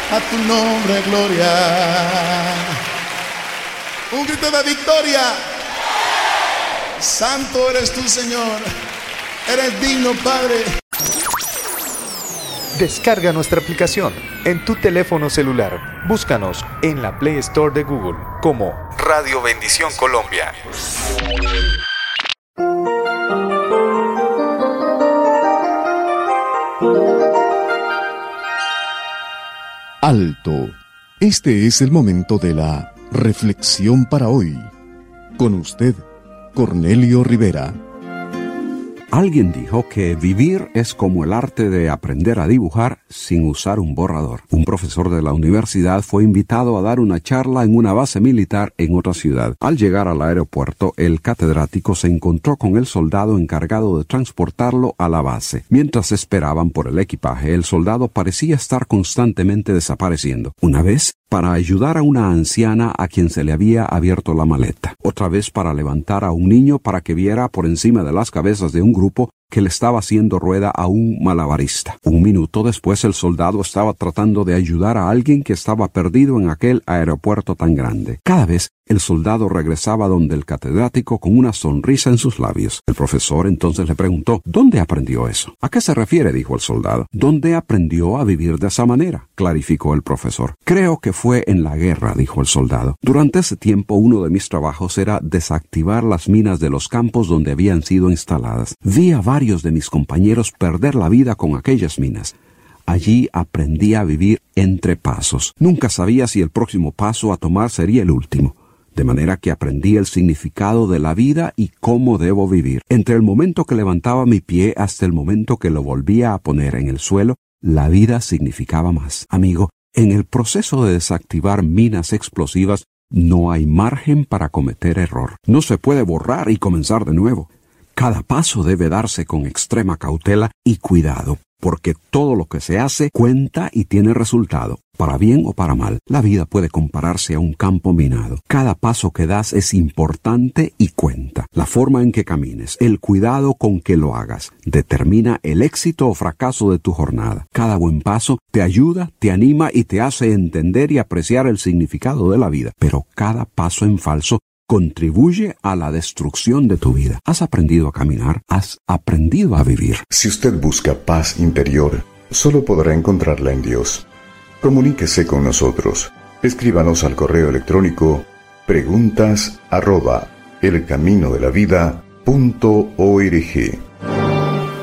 a tu nombre, gloria. Un grito de victoria. Santo eres tú, Señor. Eres digno, Padre. Descarga nuestra aplicación en tu teléfono celular. Búscanos en la Play Store de Google como Radio Bendición Colombia. Alto. Este es el momento de la reflexión para hoy. Con usted, Cornelio Rivera. Alguien dijo que vivir es como el arte de aprender a dibujar sin usar un borrador. Un profesor de la universidad fue invitado a dar una charla en una base militar en otra ciudad. Al llegar al aeropuerto, el catedrático se encontró con el soldado encargado de transportarlo a la base. Mientras esperaban por el equipaje, el soldado parecía estar constantemente desapareciendo. Una vez, para ayudar a una anciana a quien se le había abierto la maleta. Otra vez para levantar a un niño para que viera por encima de las cabezas de un grupo que le estaba haciendo rueda a un malabarista. Un minuto después el soldado estaba tratando de ayudar a alguien que estaba perdido en aquel aeropuerto tan grande. Cada vez el soldado regresaba donde el catedrático con una sonrisa en sus labios. El profesor entonces le preguntó, ¿dónde aprendió eso? ¿A qué se refiere?, dijo el soldado. ¿Dónde aprendió a vivir de esa manera?, clarificó el profesor. Creo que fue en la guerra, dijo el soldado. Durante ese tiempo uno de mis trabajos era desactivar las minas de los campos donde habían sido instaladas. Vi a varios de mis compañeros perder la vida con aquellas minas. Allí aprendí a vivir entre pasos. Nunca sabía si el próximo paso a tomar sería el último. De manera que aprendí el significado de la vida y cómo debo vivir. Entre el momento que levantaba mi pie hasta el momento que lo volvía a poner en el suelo, la vida significaba más. Amigo, en el proceso de desactivar minas explosivas no hay margen para cometer error. No se puede borrar y comenzar de nuevo. Cada paso debe darse con extrema cautela y cuidado, porque todo lo que se hace cuenta y tiene resultado, para bien o para mal. La vida puede compararse a un campo minado. Cada paso que das es importante y cuenta. La forma en que camines, el cuidado con que lo hagas, determina el éxito o fracaso de tu jornada. Cada buen paso te ayuda, te anima y te hace entender y apreciar el significado de la vida. Pero cada paso en falso contribuye a la destrucción de tu vida. ¿Has aprendido a caminar? ¿Has aprendido a vivir? Si usted busca paz interior, solo podrá encontrarla en Dios. Comuníquese con nosotros. Escríbanos al correo electrónico preguntas@elcaminodelavida.org.